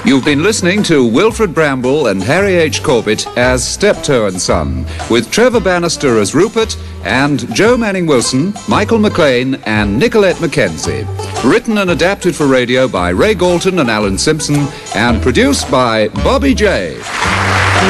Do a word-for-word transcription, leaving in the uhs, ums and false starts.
You've been listening to Wilfred Bramble and Harry H. Corbett as Steptoe and Son, with Trevor Bannister as Rupert and Joe Manning Wilson, Michael McLean and Nicolette Mackenzie. Written and adapted for radio by Ray Galton and Alan Simpson, and produced by Bobby J.